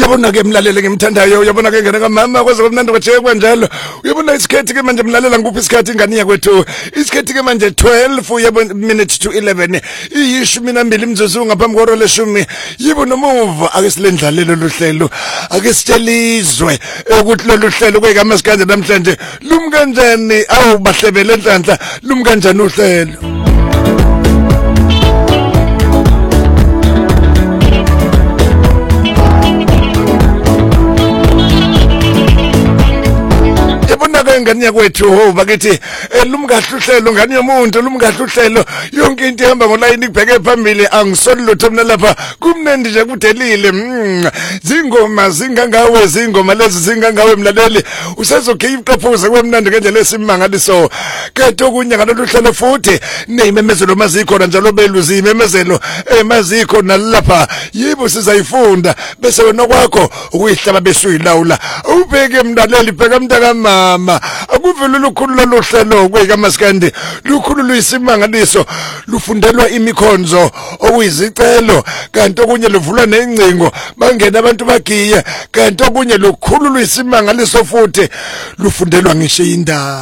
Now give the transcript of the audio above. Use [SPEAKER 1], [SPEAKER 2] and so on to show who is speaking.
[SPEAKER 1] Uyabona ke mlaleli ngimthandayo, uyabona ke ngene kamama kwaze kumnandi kwaje kwanjalo. Uyabona isikhathi ke manje mlalela nguphi isikhathi ingane yakwethu. Isikhathi ke manje 12 uyabona minutes to 11. Iyishumi nambili imzuzu ngaphambi kwehora leshumi. Yibo nomuva ake silendlalelo lohlelo. Ake sitelizwe ukuthi lolu hlelo kwekamasikande namhlanje lumi kanjani awubahlebele enhlanhla lumi kanjani uhlelo. Ngani yakwethu bakithi lumkahluhlelo ngani yomuntu lumkahluhlelo yonke into ihamba ngolayini ibheke phambili angisoli lutho mina lapha kumnandi nje kudelile zingoma zingangawe zingoma lezi zingangawe mlaleli usezokhe iqaphuze kwemnandi ngendlela esimangaliso kade okunye ngalolu hlelo futhi nezimemezelo mazikhona njalo beluzi imemezelo emazikho nalapha yibo sizayifunda bese wena kwakho ukuyihlaba besuyilawula ubheke mlaleli bheka mntaka mama akuvele lukhulu lohlelo kwekamasikandi lukhulu luyisimangaliso lufundelwa imikhonzo okuyizicelo kanti okunye luvulwa nezincingo bangena abantu bagiye kanti okunye lukhulu luyisimangaliso futhi lufundelwa ngisho indaba.